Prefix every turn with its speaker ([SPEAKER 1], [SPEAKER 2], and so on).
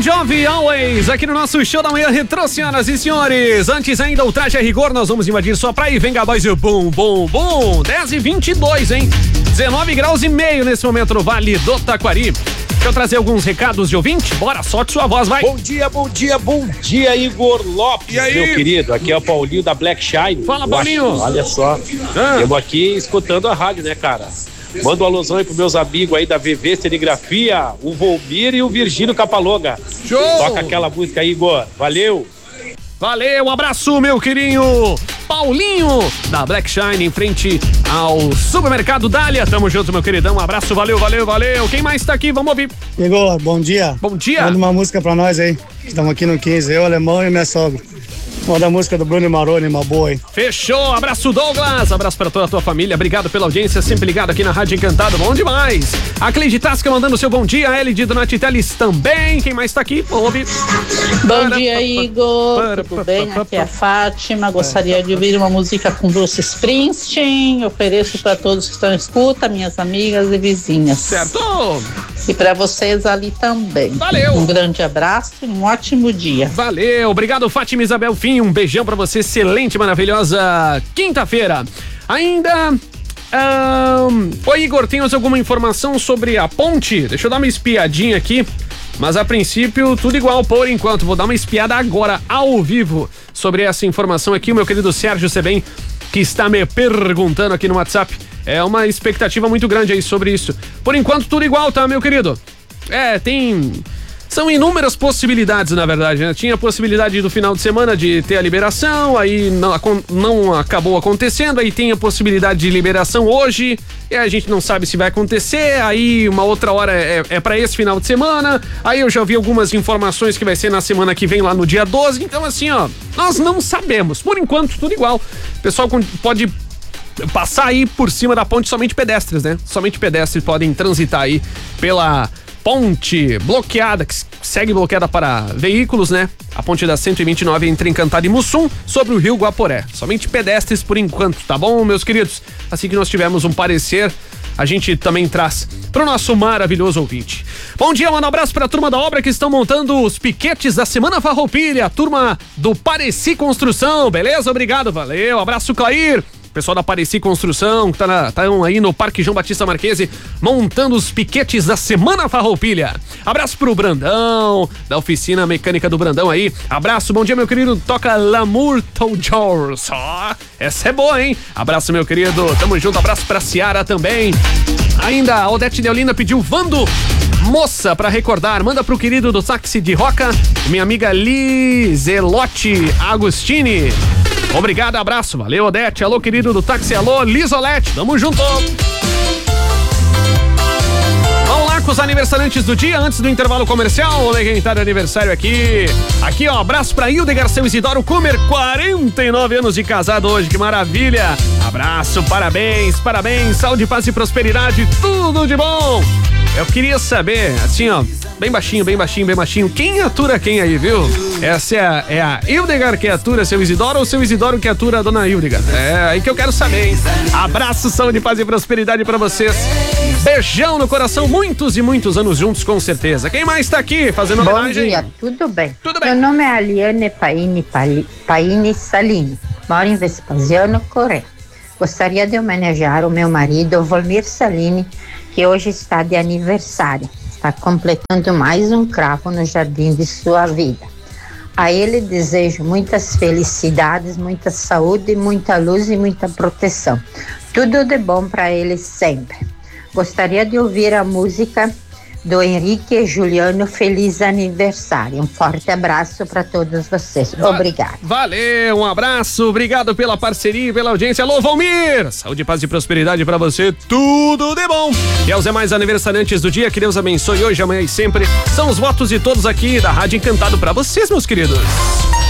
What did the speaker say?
[SPEAKER 1] Jovi, Always, aqui no nosso Show da Manhã Retrô, senhoras e senhores. Antes ainda, o traje a rigor, nós vamos invadir sua praia e vem Boys e o bum, bum, bum. 10h22, hein? 19 graus e meio nesse momento no Vale do Taquari. Deixa eu trazer alguns recados de ouvinte. Bora, solte sua voz, vai.
[SPEAKER 2] Bom dia, Igor Lopes,
[SPEAKER 1] e aí?
[SPEAKER 2] Meu querido. Aqui é o Paulinho da Black Shine.
[SPEAKER 1] Fala, Paulinho.
[SPEAKER 2] Olha só, estamos aqui escutando a rádio, né, cara? Manda um alusão aí pros meus amigos aí da VV Serigrafia, o Volmir e o Virgínio Capalonga.
[SPEAKER 1] Show!
[SPEAKER 2] Toca aquela música aí, Igor. Valeu!
[SPEAKER 1] Valeu, um abraço, meu queridinho Paulinho da Black Shine, em frente ao supermercado Dália. Tamo junto, meu queridão. Um abraço, valeu. Quem mais tá aqui? Vamos ouvir.
[SPEAKER 3] Igor, bom dia.
[SPEAKER 1] Bom dia.
[SPEAKER 3] Manda uma música pra nós aí. Estamos aqui no 15, eu, Alemão e minha sogra. Manda a música do Bruno Maroni, uma boa, hein?
[SPEAKER 1] Fechou, abraço Douglas, abraço pra toda a tua família, obrigado pela audiência, sempre ligado aqui na Rádio Encantado, bom demais. A Cleide Tasca mandando seu bom dia, a L de Donati Teles também, quem mais tá aqui? Ouve.
[SPEAKER 4] Bom dia, Igor, tudo bem? Aqui é a Fátima, gostaria de ouvir uma música com Bruce Springsteen, ofereço pra todos que estão em escuta, minhas amigas e vizinhas.
[SPEAKER 1] Certo!
[SPEAKER 4] E pra vocês ali também.
[SPEAKER 1] Valeu!
[SPEAKER 4] Um grande abraço e um ótimo dia.
[SPEAKER 1] Valeu, obrigado Fátima Isabel Fim, um beijão pra você, excelente, maravilhosa quinta-feira. Ainda... Oi, Igor, temos alguma informação sobre a ponte? Deixa eu dar uma espiadinha aqui, mas a princípio tudo igual por enquanto. Vou dar uma espiada agora, ao vivo, sobre essa informação aqui. O meu querido Sérgio Sebem, que está me perguntando aqui no WhatsApp. É uma expectativa muito grande aí sobre isso. Por enquanto tudo igual, tá, meu querido? São inúmeras possibilidades, na verdade, né? Tinha a possibilidade do final de semana de ter a liberação, aí não acabou acontecendo, aí tem a possibilidade de liberação hoje, e a gente não sabe se vai acontecer, aí uma outra hora é pra esse final de semana, aí eu já vi algumas informações que vai ser na semana que vem, lá no dia 12, então assim, ó, nós não sabemos, por enquanto tudo igual. O pessoal pode passar aí por cima da ponte, somente pedestres, né? Somente pedestres podem transitar aí pela ponte bloqueada, que segue bloqueada para veículos, né? A ponte da 129 entre Encantado e Mussum, sobre o rio Guaporé. Somente pedestres por enquanto, tá bom, meus queridos? Assim que nós tivermos um parecer, a gente também traz pro nosso maravilhoso ouvinte. Bom dia, manda um abraço pra turma da obra que estão montando os piquetes da Semana Farroupilha, a turma do Pareci Construção, beleza? Obrigado, valeu, abraço, Clair. Pessoal da Pareci Construção, que tá aí no Parque João Batista Marquese, montando os piquetes da Semana Farroupilha. Abraço pro Brandão, da oficina mecânica do Brandão aí. Abraço, bom dia, meu querido. Toca L'amour toujours. Essa é boa, hein? Abraço, meu querido. Tamo junto. Abraço pra Ciara também. Ainda, a Odete Neolina pediu Vando Moça pra recordar. Manda pro querido do táxi de Roca, minha amiga Lizelote Agostini. Obrigado, abraço, valeu, Odete. Alô, querido do táxi, alô, Lisolete, tamo junto. Vamos lá com os aniversariantes do dia, antes do intervalo comercial. Olha quem tá de aniversário aqui. Aqui, ó, abraço pra Hildegar Seu Isidoro Kumer, 49 anos de casado hoje, que maravilha. Abraço, parabéns, saúde, paz e prosperidade, tudo de bom. Eu queria saber, assim, ó, bem baixinho, quem atura quem aí, viu? Essa é a Hildegar que atura seu Isidoro ou seu Isidoro que atura a dona Hildegar? É aí que eu quero saber, hein? Abraço, saúde, paz e prosperidade pra vocês. Beijão no coração, muitos e muitos anos juntos, com certeza. Quem mais tá aqui fazendo homenagem?
[SPEAKER 5] Bom dia, tudo bem?
[SPEAKER 1] Tudo bem.
[SPEAKER 5] Meu nome é Aliane Paini Salini, moro em Vespasiano, Coreia. Gostaria de homenagear o meu marido, Volmir Salini, que hoje está de aniversário. Está completando mais um cravo no jardim de sua vida. A ele desejo muitas felicidades, muita saúde, muita luz e muita proteção. Tudo de bom para ele sempre. Gostaria de ouvir a música do Henrique e Juliano, Feliz Aniversário. Um forte abraço para todos vocês. Obrigado.
[SPEAKER 1] Valeu, um abraço, obrigado pela parceria e pela audiência. Alô, Valmir! Saúde, paz e prosperidade pra você, tudo de bom. E aos demais aniversariantes do dia, que Deus abençoe hoje, amanhã e sempre. São os votos de todos aqui da Rádio Encantado pra vocês, meus queridos.